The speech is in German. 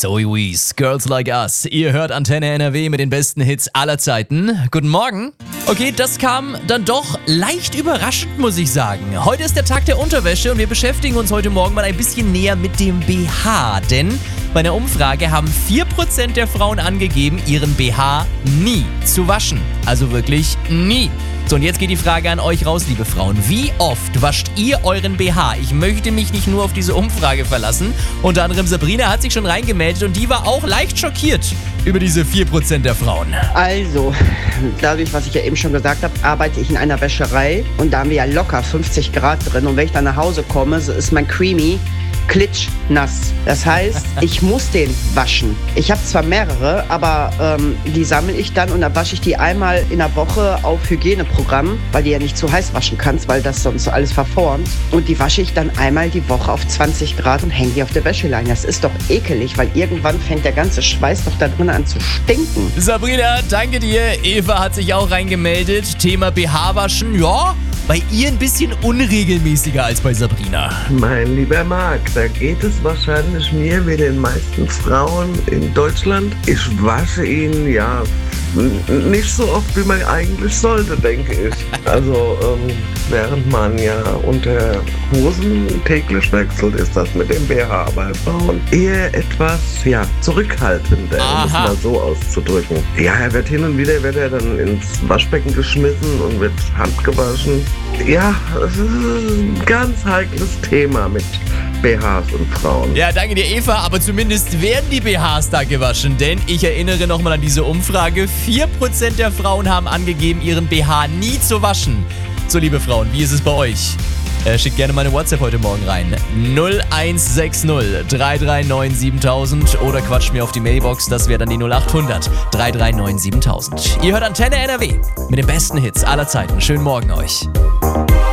Zoe Wees, Girls Like Us. Ihr hört Antenne NRW mit den besten Hits aller Zeiten. Guten Morgen. Okay, das kam dann doch leicht überraschend, muss ich sagen. Heute ist der Tag der Unterwäsche und wir beschäftigen uns heute Morgen mal ein bisschen näher mit dem BH. Denn bei einer Umfrage haben 4% der Frauen angegeben, ihren BH nie zu waschen. Also wirklich nie. So, und jetzt geht die Frage an euch raus, liebe Frauen. Wie oft wascht ihr euren BH? Ich möchte mich nicht nur auf diese Umfrage verlassen. Unter anderem Sabrina hat sich schon reingemeldet und die war auch leicht schockiert über diese 4% der Frauen. Also, dadurch, was ich ja eben schon gesagt habe, arbeite ich in einer Wäscherei und da haben wir ja locker 50 Grad drin. Und wenn ich dann nach Hause komme, so ist mein Creamy klitschnass. Das heißt, ich muss den waschen. Ich habe zwar mehrere, aber die sammle ich dann und dann wasche ich die einmal in der Woche auf Hygieneprogramm, weil die ja nicht zu heiß waschen kannst, weil das sonst alles verformt. Und die wasche ich dann einmal die Woche auf 20 Grad und hänge die auf der Wäscheleine. Das ist doch ekelig, weil irgendwann fängt der ganze Schweiß doch da drin an zu stinken. Sabrina, danke dir. Eva hat sich auch reingemeldet. Thema BH waschen, ja, bei ihr ein bisschen unregelmäßiger als bei Sabrina. Mein lieber Marc, da geht es wahrscheinlich mir wie den meisten Frauen in Deutschland. Ich wasche ihn ja nicht so oft, wie man eigentlich sollte, denke ich. Also während man ja unter Hosen täglich wechselt, ist das mit dem BH bei Frauen eher etwas zurückhaltender, um es mal so auszudrücken. Ja, er wird hin und wieder dann ins Waschbecken geschmissen und wird handgewaschen. Ja, es ist ein ganz heikles Thema mit BHs und Frauen. Ja, danke dir, Eva, aber zumindest werden die BHs da gewaschen, denn ich erinnere nochmal an diese Umfrage. 4% der Frauen haben angegeben, ihren BH nie zu waschen. So, liebe Frauen, wie ist es bei euch? Schickt gerne meine WhatsApp heute Morgen rein. 0160 339 7000 oder quatscht mir auf die Mailbox, das wäre dann die 0800 339 7000. Ihr hört Antenne NRW mit den besten Hits aller Zeiten. Schönen Morgen euch.